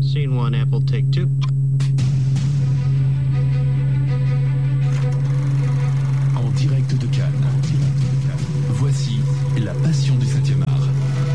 Scene 1, Apple, take 2. En direct de Cannes. Voici La Passion du 7e art.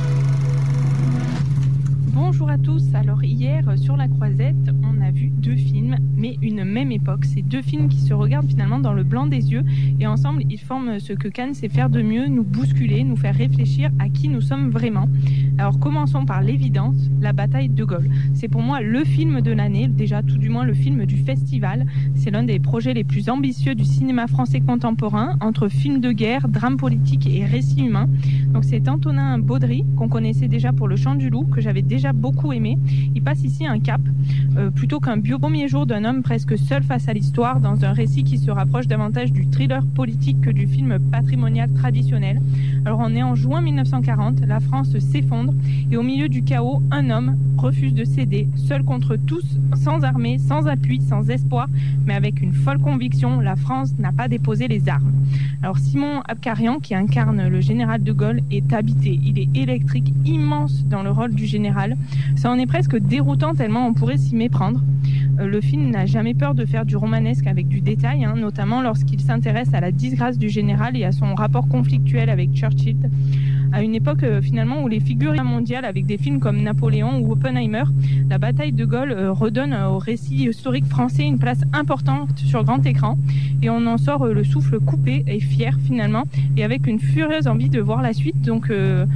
Bonjour à tous. Alors hier sur la Croisette, on a vu deux films, mais une même époque. C'est deux films qui se regardent finalement dans le blanc des yeux et ensemble ils forment ce que Cannes sait faire de mieux, nous bousculer, nous faire réfléchir à qui nous sommes vraiment. Alors commençons par l'évidence, La Bataille de Gaulle. C'est pour moi le film de l'année, déjà tout du moins le film du festival. C'est l'un des projets les plus ambitieux du cinéma français contemporain, entre films de guerre, drame politique et récit humain. Donc c'est Antonin Baudry, qu'on connaissait déjà pour Le Chant du Loup, que j'avais déjà beaucoup aimé. Il passe ici un cap, plutôt qu'un premier jour d'un homme presque seul face à l'histoire, dans un récit qui se rapproche davantage du thriller politique que du film patrimonial traditionnel. Alors on est en juin 1940, la France s'effondre et au milieu du chaos, un homme refuse de céder, seul contre tous, sans armée, sans appui, sans espoir, mais avec une folle conviction, la France n'a pas déposé les armes. Alors Simon Abkarian, qui incarne le général de Gaulle, est habité. Il est électrique, immense dans le rôle du général. Ça en est presque déroutant tellement on pourrait s'y méprendre. Le film n'a jamais peur de faire du romanesque avec du détail, notamment lorsqu'il s'intéresse à la disgrâce du général et à son rapport conflictuel avec Churchill. À une époque finalement où les figures mondiales avec des films comme Napoléon ou Oppenheimer, la bataille de Gaulle redonne au récit historique français une place importante sur grand écran et on en sort le souffle coupé et fier finalement et avec une furieuse envie de voir la suite. Donc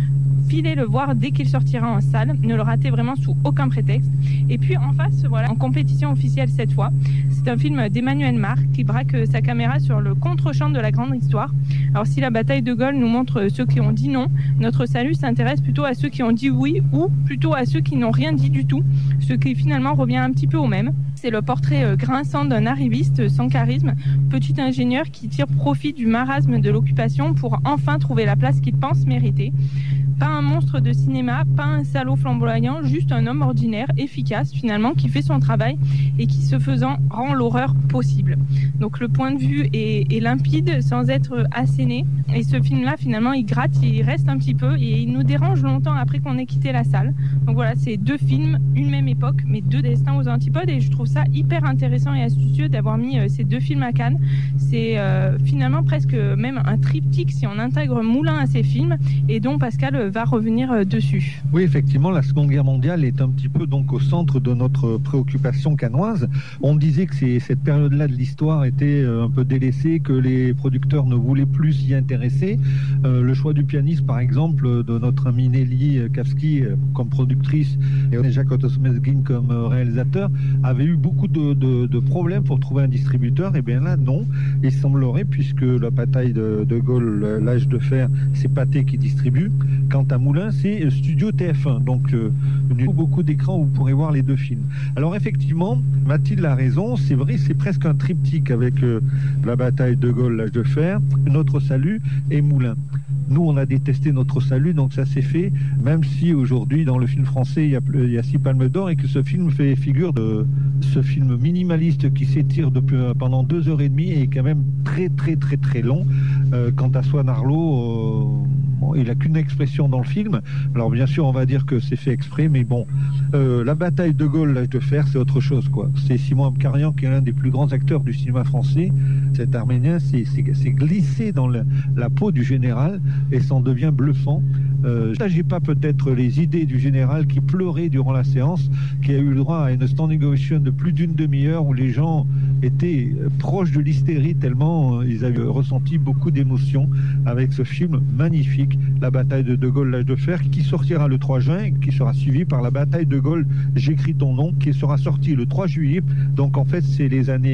filez le voir dès qu'il sortira en salle, ne le ratez vraiment sous aucun prétexte. Et puis en face, voilà, en compétition officielle cette fois, c'est un film d'Emmanuel Marc qui braque sa caméra sur le contre-champ de la grande histoire. Alors si la bataille de Gaulle nous montre ceux qui ont dit non, notre salut s'intéresse plutôt à ceux qui ont dit oui ou plutôt à ceux qui n'ont rien dit du tout, ce qui finalement revient un petit peu au même. C'est le portrait grinçant d'un arriviste sans charisme, petit ingénieur qui tire profit du marasme de l'occupation pour enfin trouver la place qu'il pense mériter. Pas un monstre de cinéma, pas un salaud flamboyant, juste un homme ordinaire, efficace finalement, qui fait son travail et qui, ce faisant, rend l'horreur possible. Donc le point de vue est limpide sans être asséné. Et ce film-là, finalement, il gratte, il reste un petit peu et il nous dérange longtemps après qu'on ait quitté la salle. Donc voilà, c'est deux films, une même époque, mais deux destins aux antipodes. Et je trouve ça hyper intéressant et astucieux d'avoir mis ces deux films à Cannes. C'est finalement presque même un triptyque si on intègre Moulin à ces films et dont Pascal va revenir dessus. Oui, effectivement, la Seconde Guerre mondiale est un petit peu donc au centre de notre préoccupation cannoise. On disait que cette période-là de l'histoire était un peu délaissée, que les producteurs ne voulaient plus s'y intéresser. Le choix du pianiste, par exemple, de notre amie Nelly Kavsky comme productrice et Jacques Otto-Smezgin comme réalisateur, avait eu beaucoup de problèmes pour trouver un distributeur. Et bien là, non. Il semblerait, puisque la bataille de Gaulle, l'âge de fer, c'est Pathé qui distribue. Quant à Moulin, c'est Studio TF1, donc beaucoup d'écrans où vous pourrez voir les deux films. Alors effectivement, Mathilde a raison, c'est vrai, c'est presque un triptyque avec la bataille de Gaulle, l'âge de fer, Notre Salut et Moulin. Nous, on a détesté Notre Salut, donc ça s'est fait, même si aujourd'hui, dans le film français, il y a 6 palmes d'or et que ce film fait figure de ce film minimaliste qui s'étire pendant 2h30 et est quand même très, très, très, très long. Quant à Swan Arlo, il n'a qu'une expression dans le film. Alors bien sûr, on va dire que c'est fait exprès, mais bon, la bataille de Gaulle, l'âge de fer, c'est autre chose, quoi. C'est Simon Abkarian qui est l'un des plus grands acteurs du cinéma français. Cet Arménien s'est glissé dans la peau du général et s'en devient bluffant. Je ne partageais pas peut-être les idées du général qui pleurait durant la séance, qui a eu le droit à une standing ovation de plus d'une demi-heure où les gens étaient proches de l'hystérie tellement ils avaient ressenti beaucoup d'émotions avec ce film magnifique, La bataille de Gaulle, l'âge de fer, qui sortira le 3 juin et qui sera suivi par La bataille de Gaulle, j'écris ton nom, qui sera sorti le 3 juillet. Donc en fait, c'est les années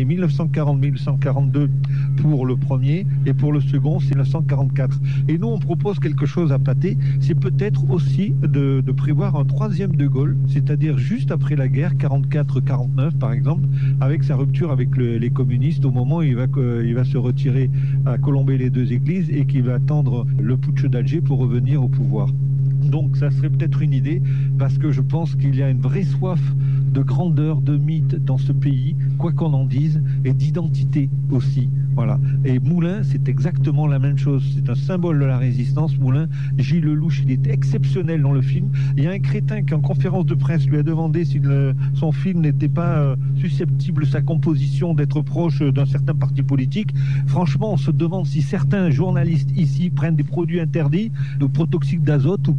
1940-1942 pour le premier et pour le second, c'est 1944. Et nous, on propose quelque chose à Pathé, c'est peut-être aussi de prévoir un troisième de Gaulle, c'est-à-dire juste après la guerre, 44-49 par exemple, avec sa rupture avec les communistes au moment où il va se retirer à Colombey les deux églises et qu'il va attendre le putsch d'Alger pour revenir au pouvoir. Donc ça serait peut-être une idée, parce que je pense qu'il y a une vraie soif de grandeur, de mythe dans ce pays, quoi qu'on en dise, et d'identité aussi. Voilà. Et Moulin, c'est exactement la même chose. C'est un symbole de la résistance. Moulin, Gilles Lelouch, il est exceptionnel dans le film. Il y a un crétin qui, en conférence de presse, lui a demandé si son film n'était pas susceptible, sa composition, d'être proche d'un certain parti politique. Franchement, on se demande si certains journalistes ici prennent des produits interdits, de protoxyde d'azote ou